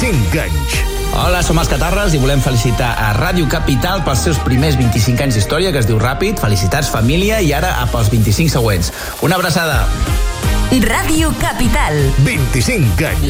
25 anys. Hola, som els Catarres i volem felicitar a Ràdio Capital pels seus primers 25 anys d'història, que es diu ràpid. Felicitats, família, i ara pels 25 següents. Una abraçada. Ràdio Capital. 25 anys.